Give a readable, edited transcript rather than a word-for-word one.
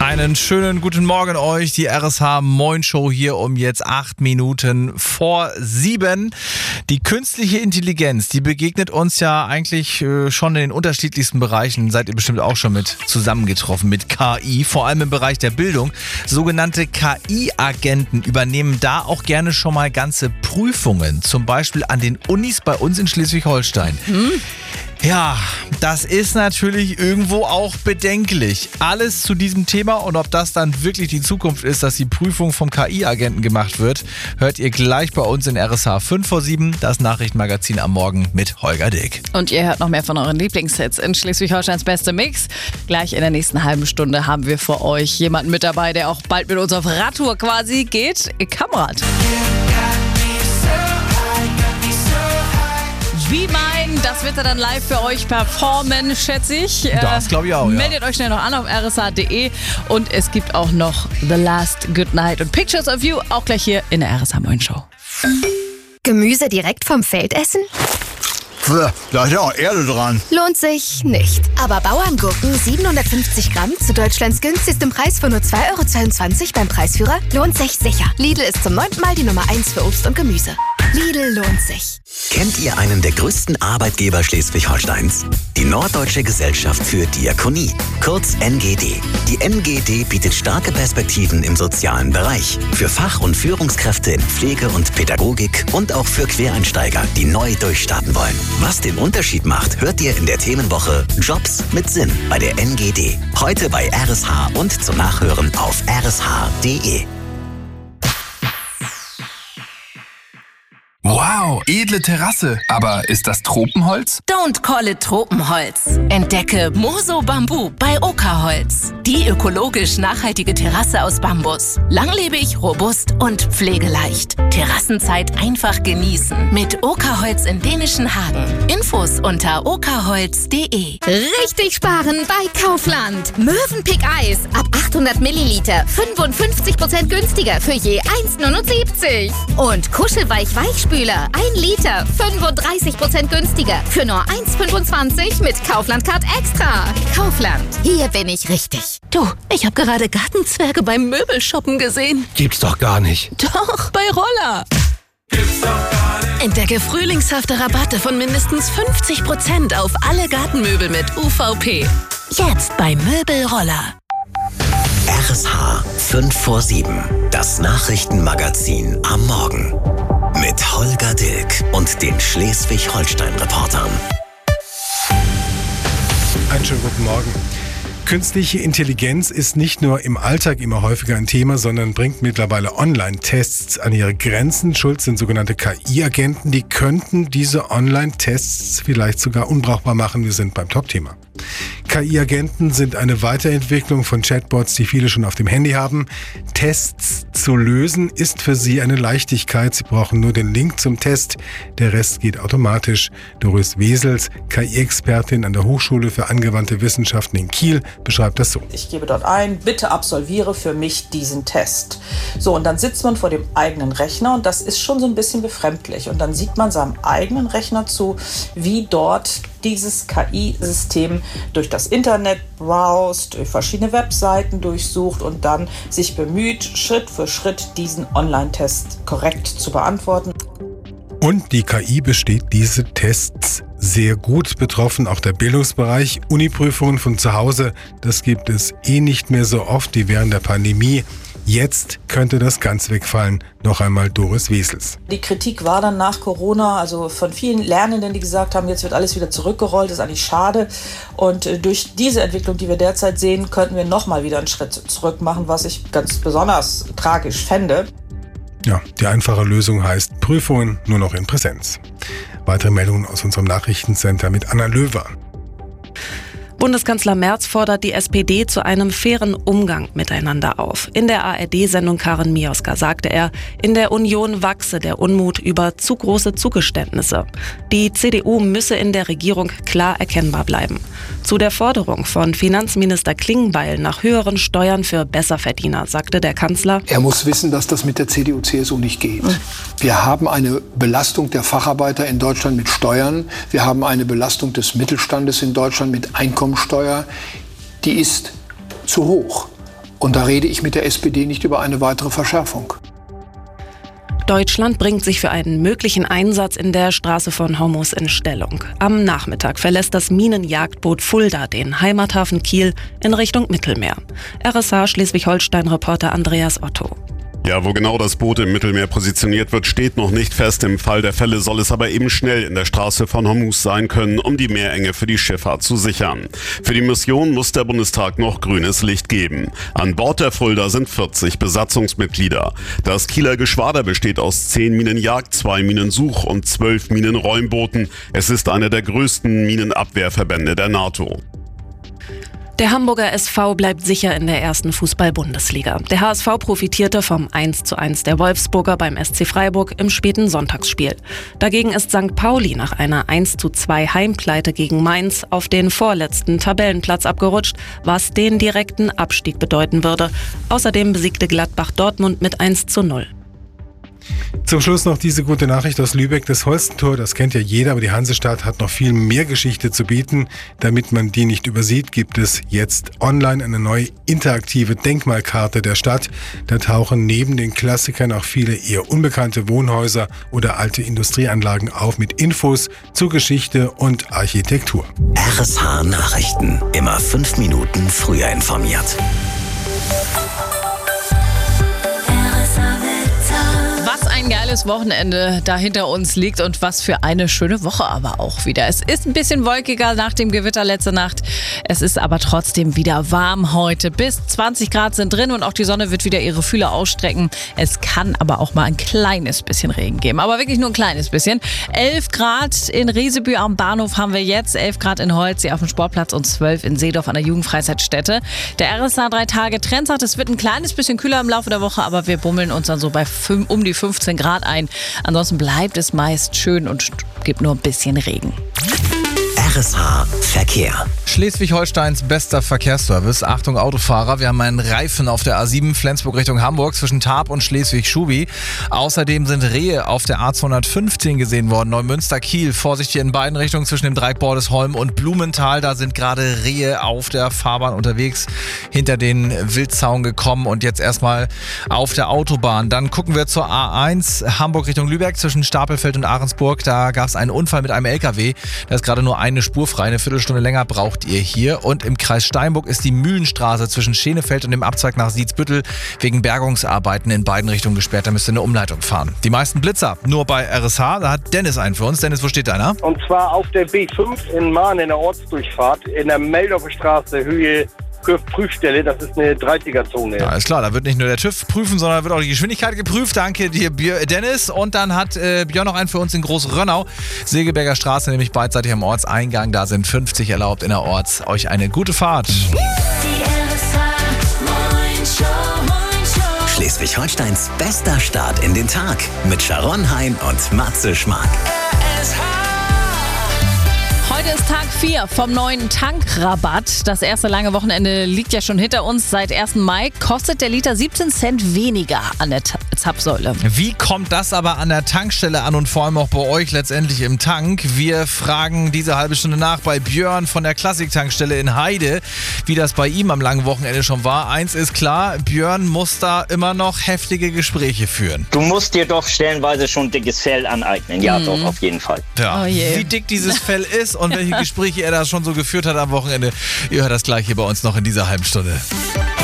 Einen schönen guten Morgen euch, die RSH Moin Show hier um jetzt 8 Minuten vor 7. Die künstliche Intelligenz, die begegnet uns ja eigentlich schon in den unterschiedlichsten Bereichen, seid ihr bestimmt auch schon mit zusammengetroffen mit KI, vor allem im Bereich der Bildung. Sogenannte KI-Agenten übernehmen da auch gerne schon mal ganze Prüfungen, zum Beispiel an den Unis bei uns in Schleswig-Holstein. Ja, das ist natürlich irgendwo auch bedenklich. Alles zu diesem Thema und ob das dann wirklich die Zukunft ist, dass die Prüfung vom KI-Agenten gemacht wird, hört ihr gleich bei uns in RSH 5 vor 7, das Nachrichtenmagazin am Morgen mit Holger Dick. Und ihr hört noch mehr von euren Lieblingshits in Schleswig-Holsteins beste Mix. Gleich in der nächsten halben Stunde haben wir für euch jemanden mit dabei, der auch bald mit uns auf Radtour quasi geht. Kamrat. Wie mein, das wird er dann live für euch performen, schätze ich. Das glaube ich auch, ja. Meldet euch schnell noch an auf rsh.de und es gibt auch noch The Last Good Night und Pictures of You, auch gleich hier in der RSH Moin Show. Gemüse direkt vom Feld essen? Da ist ja auch Erde dran. Lohnt sich nicht. Aber Bauerngurken 750 Gramm zu Deutschlands günstigstem Preis von nur 2,22 € beim Preisführer lohnt sich sicher. Lidl ist zum 9. Mal die Nummer 1 für Obst und Gemüse. Lidl lohnt sich. Kennt ihr einen der größten Arbeitgeber Schleswig-Holsteins? Die Norddeutsche Gesellschaft für Diakonie, kurz NGD. Die NGD bietet starke Perspektiven im sozialen Bereich. Für Fach- und Führungskräfte in Pflege und Pädagogik und auch für Quereinsteiger, die neu durchstarten wollen. Was den Unterschied macht, hört ihr in der Themenwoche Jobs mit Sinn bei der NGD. Heute bei RSH und zum Nachhören auf rsh.de. Wow, edle Terrasse. Aber ist das Tropenholz? Don't call it Tropenholz. Entdecke Moso Bambu bei Oka-Holz. Die ökologisch nachhaltige Terrasse aus Bambus. Langlebig, robust und pflegeleicht. Terrassenzeit einfach genießen. Mit Oka-Holz in dänischen Hagen. Infos unter okaholz.de. Richtig sparen bei Kaufland. Mövenpick Eis ab 800 Milliliter 55% günstiger für je 1,79 €. Und Kuschelweich Weichspüler 1 Liter 35% günstiger für nur 1,25 € mit Kaufland-Card Extra. Kaufland, hier bin ich richtig. Du, ich habe gerade Gartenzwerge beim Möbelshoppen gesehen. Gibt's doch gar nicht. Doch, bei Roller. Entdecke frühlingshafte Rabatte von mindestens 50% auf alle Gartenmöbel mit UVP. Jetzt bei Möbelroller. RSH 5 vor 7, das Nachrichtenmagazin am Morgen. Mit Holger Dilk und den Schleswig-Holstein-Reportern. Einen schönen guten Morgen. Künstliche Intelligenz ist nicht nur im Alltag immer häufiger ein Thema, sondern bringt mittlerweile Online-Tests an ihre Grenzen. Schuld sind sogenannte KI-Agenten, die könnten diese Online-Tests vielleicht sogar unbrauchbar machen. Wir sind beim Top-Thema. KI-Agenten sind eine Weiterentwicklung von Chatbots, die viele schon auf dem Handy haben. Tests zu lösen ist für sie eine Leichtigkeit. Sie brauchen nur den Link zum Test. Der Rest geht automatisch. Doris Wesels, KI-Expertin an der Hochschule für angewandte Wissenschaften in Kiel, beschreibt das so. Ich gebe dort ein, bitte absolviere für mich diesen Test. So, und dann sitzt man vor dem eigenen Rechner und das ist schon so ein bisschen befremdlich. Und dann sieht man seinem eigenen Rechner zu, wie dort dieses KI-System durch das Internet browst, durch verschiedene Webseiten durchsucht und dann sich bemüht, Schritt für Schritt diesen Online-Test korrekt zu beantworten. Und die KI besteht diese Tests sehr gut. Betroffen auch der Bildungsbereich. Uniprüfungen von zu Hause, das gibt es nicht mehr so oft wie während der Pandemie. Jetzt könnte das ganz wegfallen. Noch einmal Doris Wesels. Die Kritik war dann nach Corona, also von vielen Lernenden, die gesagt haben, jetzt wird alles wieder zurückgerollt, das ist eigentlich schade. Und durch diese Entwicklung, die wir derzeit sehen, könnten wir nochmal wieder einen Schritt zurück machen, was ich ganz besonders tragisch fände. Ja, die einfache Lösung heißt Prüfungen nur noch in Präsenz. Weitere Meldungen aus unserem Nachrichtencenter mit Anna Löwer. Bundeskanzler Merz fordert die SPD zu einem fairen Umgang miteinander auf. In der ARD-Sendung Karin Mioska sagte er, in der Union wachse der Unmut über zu große Zugeständnisse. Die CDU müsse in der Regierung klar erkennbar bleiben. Zu der Forderung von Finanzminister Klingbeil nach höheren Steuern für Besserverdiener sagte der Kanzler: Er muss wissen, dass das mit der CDU-CSU nicht geht. Wir haben eine Belastung der Facharbeiter in Deutschland mit Steuern. Wir haben eine Belastung des Mittelstandes in Deutschland mit Einkommensteuer. Die ist zu hoch. Und da rede ich mit der SPD nicht über eine weitere Verschärfung. Deutschland bringt sich für einen möglichen Einsatz in der Straße von Hormuz in Stellung. Am Nachmittag verlässt das Minenjagdboot Fulda den Heimathafen Kiel in Richtung Mittelmeer. RSH Schleswig-Holstein-Reporter Andreas Otto. Ja, wo genau das Boot im Mittelmeer positioniert wird, steht noch nicht fest. Im Fall der Fälle soll es aber eben schnell in der Straße von Hormuz sein können, um die Meerenge für die Schifffahrt zu sichern. Für die Mission muss der Bundestag noch grünes Licht geben. An Bord der Fulda sind 40 Besatzungsmitglieder. Das Kieler Geschwader besteht aus 10 Minenjagd-, 2 Minensuch- und 12 Minenräumbooten. Es ist einer der größten Minenabwehrverbände der NATO. Der Hamburger SV bleibt sicher in der ersten Fußball-Bundesliga. Der HSV profitierte vom 1:1 der Wolfsburger beim SC Freiburg im späten Sonntagsspiel. Dagegen ist St. Pauli nach einer 1:2 Heimpleite gegen Mainz auf den vorletzten Tabellenplatz abgerutscht, was den direkten Abstieg bedeuten würde. Außerdem besiegte Gladbach Dortmund mit 1:0. Zum Schluss noch diese gute Nachricht aus Lübeck. Das Holstentor, das kennt ja jeder, aber die Hansestadt hat noch viel mehr Geschichte zu bieten. Damit man die nicht übersieht, gibt es jetzt online eine neue interaktive Denkmalkarte der Stadt. Da tauchen neben den Klassikern auch viele eher unbekannte Wohnhäuser oder alte Industrieanlagen auf mit Infos zur Geschichte und Architektur. RSH Nachrichten. Immer 5 Minuten früher informiert. Ein geiles Wochenende da hinter uns liegt und was für eine schöne Woche aber auch wieder. Es ist ein bisschen wolkiger nach dem Gewitter letzte Nacht. Es ist aber trotzdem wieder warm heute. Bis 20 Grad sind drin und auch die Sonne wird wieder ihre Fühler ausstrecken. Es kann aber auch mal ein kleines bisschen Regen geben. Aber wirklich nur ein kleines bisschen. 11 Grad in Riesebü am Bahnhof haben wir jetzt. 11 Grad in Holzsee auf dem Sportplatz und 12 in Seedorf an der Jugendfreizeitstätte. Der RSH 3-Tage-Trend sagt, es wird ein kleines bisschen kühler im Laufe der Woche, aber wir bummeln uns dann so bei um die 15 Grad ein. Ansonsten bleibt es meist schön und gibt nur ein bisschen Regen. RSH Verkehr. Schleswig-Holsteins bester Verkehrsservice. Achtung Autofahrer, wir haben einen Reifen auf der A7 Flensburg Richtung Hamburg zwischen Tarp und Schleswig-Schubi. Außerdem sind Rehe auf der A215 gesehen worden. Neumünster-Kiel, Vorsicht hier in beiden Richtungen zwischen dem Dreieck Bordesholm und Blumenthal. Da sind gerade Rehe auf der Fahrbahn unterwegs, hinter den Wildzaun gekommen und jetzt erstmal auf der Autobahn. Dann gucken wir zur A1 Hamburg Richtung Lübeck zwischen Stapelfeld und Ahrensburg. Da gab es einen Unfall mit einem LKW. Da ist gerade nur eine Spur frei. Eine Viertelstunde länger braucht ihr hier. Und im Kreis Steinburg ist die Mühlenstraße zwischen Schenefeld und dem Abzweig nach Siedsbüttel wegen Bergungsarbeiten in beiden Richtungen gesperrt. Da müsst ihr eine Umleitung fahren. Die meisten Blitzer nur bei RSH. Da hat Dennis einen für uns. Dennis, wo steht deiner? Und zwar auf der B5 in Mahn in der Ortsdurchfahrt in der Meldorfer Straße, Höhe Prüfstelle, das ist eine 30er-Zone. Ja, ist klar, da wird nicht nur der TÜV prüfen, sondern wird auch die Geschwindigkeit geprüft. Danke dir, Dennis. Und dann hat Björn noch einen für uns in Groß-Rönnau. Segeberger Straße, nämlich beidseitig am Ortseingang. Da sind 50 erlaubt in der Orts. Euch eine gute Fahrt. Schleswig-Holsteins bester Start in den Tag mit Sharon Hein und Matze Schmark. Heute ist Tag 4 vom neuen Tankrabatt. Das erste lange Wochenende liegt ja schon hinter uns. Seit 1. Mai kostet der Liter 17 Cent weniger an der Zapfsäule. Wie kommt das aber an der Tankstelle an und vor allem auch bei euch letztendlich im Tank? Wir fragen diese halbe Stunde nach bei Björn von der Klassik-Tankstelle in Heide, wie das bei ihm am langen Wochenende schon war. Eins ist klar, Björn muss da immer noch heftige Gespräche führen. Du musst dir doch stellenweise schon dickes Fell aneignen. Ja, doch, auf jeden Fall. Ja. Oh wie dick dieses Fell ist und welche Gespräche er da schon so geführt hat am Wochenende. Ihr hört das gleich hier bei uns noch in dieser halben Stunde.